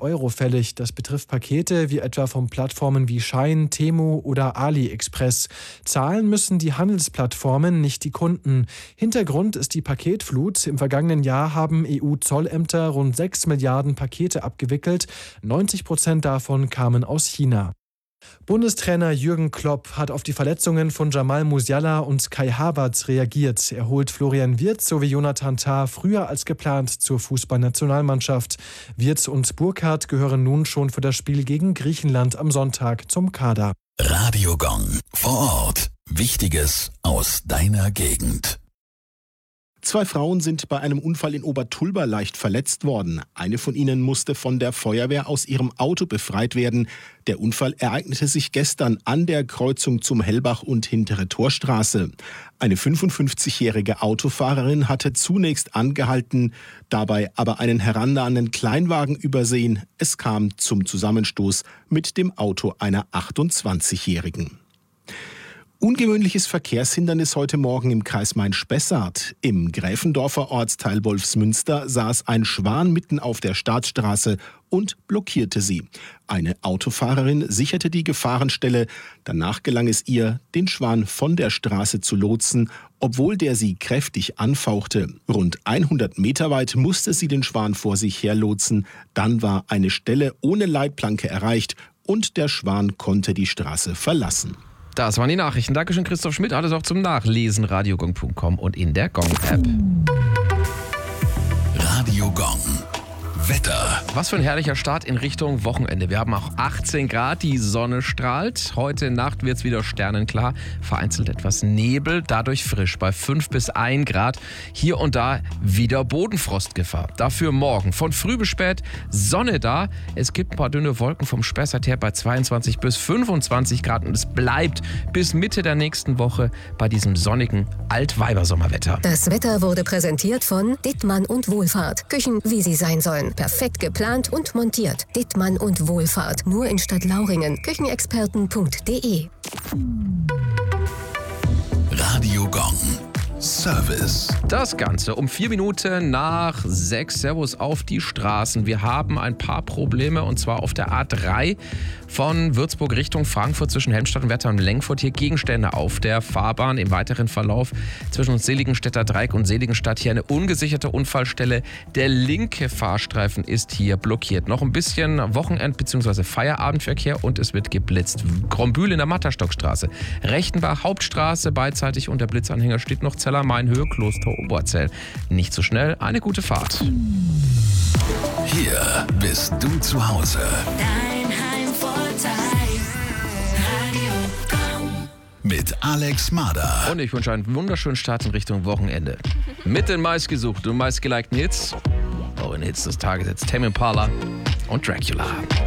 Euro fällig. Das betrifft Pakete wie etwa von Plattformen wie Shein, Temu oder AliExpress. Zahlen müssen die Handelsplattformen, nicht die Kunden. Hintergrund ist die Paketflut. Im vergangenen Jahr haben EU-Zollämter rund 6 Milliarden Pakete abgewickelt. 90% davon kamen aus China. Bundestrainer Jürgen Klopp hat auf die Verletzungen von Jamal Musiala und Kai Havertz reagiert. Er holt Florian Wirtz sowie Jonathan Tah früher als geplant zur Fußballnationalmannschaft. Wirtz und Burkhardt gehören nun schon für das Spiel gegen Griechenland am Sonntag zum Kader. Radio Gong vor Ort. Wichtiges aus deiner Gegend. 2 Frauen sind bei einem Unfall in Obertulba leicht verletzt worden. Eine von ihnen musste von der Feuerwehr aus ihrem Auto befreit werden. Der Unfall ereignete sich gestern an der Kreuzung zum Hellbach und Hintere Torstraße. Eine 55-jährige Autofahrerin hatte zunächst angehalten, dabei aber einen herannahenden Kleinwagen übersehen. Es kam zum Zusammenstoß mit dem Auto einer 28-jährigen. Ungewöhnliches Verkehrshindernis heute Morgen im Kreis Main-Spessart. Im Gräfendorfer Ortsteil Wolfsmünster saß ein Schwan mitten auf der Staatsstraße und blockierte sie. Eine Autofahrerin sicherte die Gefahrenstelle. Danach gelang es ihr, den Schwan von der Straße zu lotsen, obwohl der sie kräftig anfauchte. Rund 100 Meter weit musste sie den Schwan vor sich herlotsen. Dann war eine Stelle ohne Leitplanke erreicht und der Schwan konnte die Straße verlassen. Das waren die Nachrichten. Dankeschön, Christoph Schmidt. Alles auch zum Nachlesen. radiogong.com und in der Gong-App. Radio Gong. Wetter. Was für ein herrlicher Start in Richtung Wochenende. Wir haben auch 18 Grad, die Sonne strahlt. Heute Nacht wird es wieder sternenklar. Vereinzelt etwas Nebel, dadurch frisch bei 5 bis 1 Grad. Hier und da wieder Bodenfrostgefahr. Dafür morgen von früh bis spät Sonne da. Es gibt ein paar dünne Wolken vom Spessart her bei 22 bis 25 Grad. Und es bleibt bis Mitte der nächsten Woche bei diesem sonnigen Altweibersommerwetter. Das Wetter wurde präsentiert von Dittmann und Wohlfahrt. Küchen, wie sie sein sollen. Perfekt geplant und montiert. Dittmann und Wohlfahrt. Nur in Stadtlauringen. Küchenexperten.de. Radio Gong. Service. Das Ganze um 4 Minuten nach 6. Servus auf die Straßen. Wir haben ein paar Probleme und zwar auf der A3 von Würzburg Richtung Frankfurt zwischen Helmstadt und Wetter und Lengfurt. Hier Gegenstände auf der Fahrbahn. Im weiteren Verlauf zwischen Seligenstädter Dreieck und Seligenstadt hier eine ungesicherte Unfallstelle. Der linke Fahrstreifen ist hier blockiert. Noch ein bisschen Wochenend- bzw. Feierabendverkehr und es wird geblitzt. Grombühl in der Matterstockstraße. Rechtenbach Hauptstraße beidseitig und der Blitzanhänger steht noch Zeller Mainhöhe, Kloster Oberzell. Nicht so schnell, eine gute Fahrt. Hier bist du zu Hause. Dein Heimvorteil. Radio Gong. Mit Alex Mader. Und ich wünsche einen wunderschönen Start in Richtung Wochenende. Mit den meistgesuchten und meistgelikten Hits. Auch in Hits des Tages jetzt Tame Impala und Dracula.